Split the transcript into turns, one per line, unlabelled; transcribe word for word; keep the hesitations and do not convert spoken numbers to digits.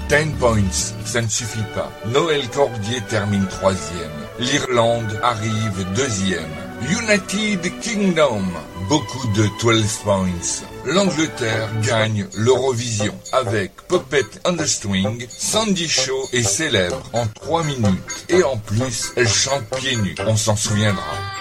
Ten points, ça ne suffit pas. Noël Cordier termine troisième. L'Irlande arrive deuxième. United Kingdom, beaucoup de douze points. L'Angleterre gagne l'Eurovision avec Puppet on the String. Sandy Shaw est célèbre en trois minutes. Et en plus, elle chante pieds nus. On s'en souviendra.